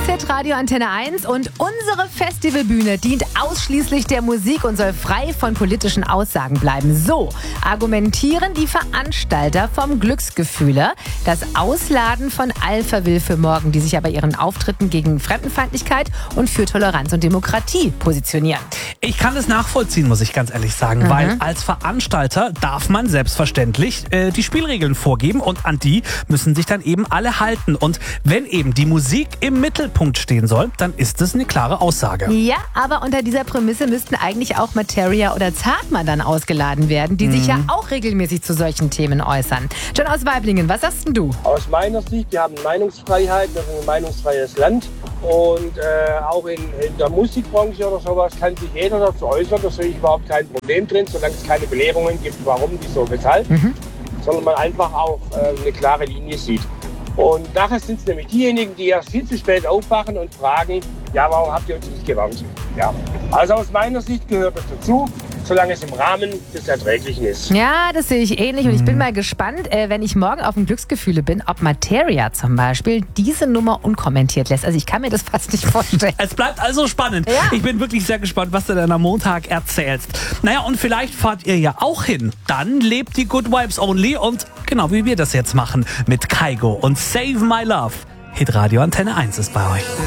Hitradio Antenne 1 und unsere Festivalbühne dient ausschließlich der Musik und soll frei von politischen Aussagen bleiben. So argumentieren die Veranstalter vom Glücksgefühle. Das Ausladen von Alpha will für morgen, die sich aber ihren Auftritten gegen Fremdenfeindlichkeit und für Toleranz und Demokratie positionieren. Ich kann es nachvollziehen, muss ich ganz ehrlich sagen, weil als Veranstalter darf man selbstverständlich die Spielregeln vorgeben und an die müssen sich dann eben alle halten. Und wenn eben die Musik im Mittelpunkt stehen soll, dann ist es eine klare Aussage. Ja, aber unter dieser Prämisse müssten eigentlich auch Materia oder Zartmann dann ausgeladen werden, die sich ja auch regelmäßig zu solchen Themen äußern. John aus Weiblingen, was sagst denn du? Aus meiner Sicht, wir haben Meinungsfreiheit, wir sind ein meinungsfreies Land und auch in der Musikbranche oder sowas kann sich jeder dazu äußern, da sehe ich überhaupt kein Problem drin, solange es keine Belehrungen gibt, warum, wieso, weshalb, sondern man einfach auch eine klare Linie sieht. Und nachher sind es nämlich diejenigen, die erst viel zu spät aufwachen und fragen, ja, warum habt ihr uns nicht gewarnt? Ja. Also aus meiner Sicht gehört das dazu, solange es im Rahmen des Erträglichen ist. Ja, das sehe ich ähnlich und ich bin mal gespannt, wenn ich morgen auf dem Glücksgefühle bin, ob Materia zum Beispiel diese Nummer unkommentiert lässt. Also ich kann mir das fast nicht vorstellen. Es bleibt also spannend. Ja. Ich bin wirklich sehr gespannt, was du dann am Montag erzählst. Naja, und vielleicht fahrt ihr ja auch hin. Dann lebt die Good Vibes Only und genau wie wir das jetzt machen mit Kygo und Save My Love. Hitradio Antenne 1 ist bei euch.